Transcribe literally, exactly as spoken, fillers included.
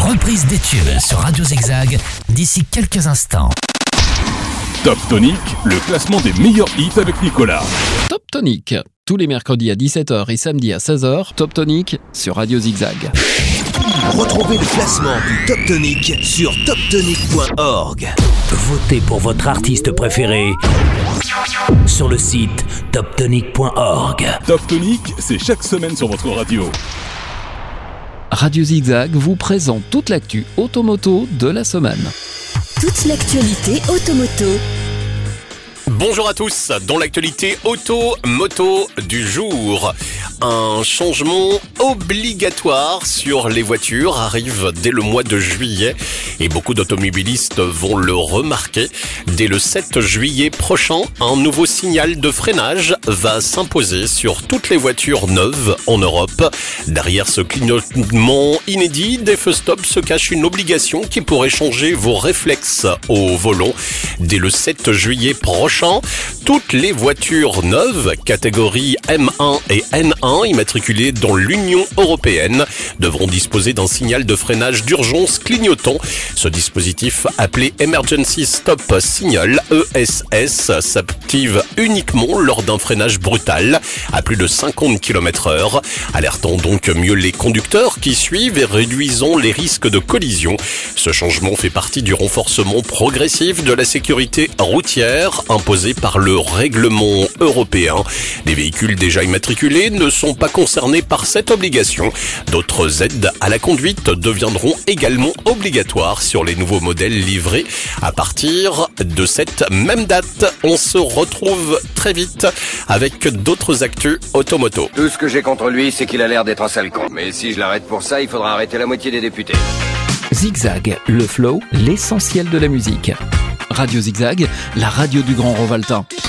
reprise des tubes sur Radio Zigzag d'ici quelques instants. Top Tonic, le classement des meilleurs hits avec Nicolas. Top Tonic, tous les mercredis à dix-sept heures et samedi à seize heures. Top Tonic sur Radio Zigzag. Retrouvez le classement du Top Tonic sur top tonic point org. Votez pour votre artiste préféré sur le site top tonic point org. Top Tonic, c'est chaque semaine sur votre radio. Radio Zigzag vous présente toute l'actu automoto de la semaine. Toute l'actualité automoto. Bonjour à tous, dans l'actualité auto-moto du jour, un changement obligatoire sur les voitures arrive dès le mois de juillet et beaucoup d'automobilistes vont le remarquer. Dès le sept juillet prochain, un nouveau signal de freinage va s'imposer sur toutes les voitures neuves en Europe. Derrière ce clignotement inédit des feux stop se cache une obligation qui pourrait changer vos réflexes au volant. Dès le sept juillet prochain, toutes les voitures neuves, catégorie M un et N un, immatriculées dans l'Union européenne, devront disposer d'un signal de freinage d'urgence clignotant. Ce dispositif, appelé Emergency Stop Signal, E S S, s'active uniquement lors d'un freinage brutal à plus de cinquante kilomètres heure, alertant donc mieux les conducteurs qui suivent et réduisant les risques de collision. Ce changement fait partie du renforcement progressif de la sécurité routière imposé par le règlement européen. Les véhicules déjà immatriculés ne sont pas concernés par cette obligation. D'autres aides à la conduite deviendront également obligatoires sur les nouveaux modèles livrés à partir de cette même date. On se retrouve très vite avec d'autres actus automoto. Tout ce que j'ai contre lui, c'est qu'il a l'air d'être un sale con. Mais si je l'arrête pour ça, il faudra arrêter la moitié des députés. Zigzag, le flow, l'essentiel de la musique. Radio Zigzag, la radio du Grand Rovaltin.